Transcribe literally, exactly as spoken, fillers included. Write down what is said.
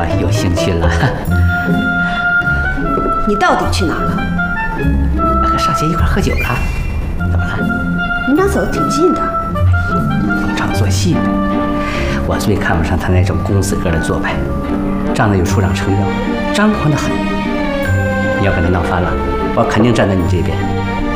要有兴趣了。 你到底去哪儿了？ 和少杰一块喝酒了。怎么了？ 你俩走得挺近的。 逢场作戏呗。我最看不上他那种公子哥的做派，仗着有处长撑腰，张狂的很。你要跟他闹翻了，我肯定站在你这边。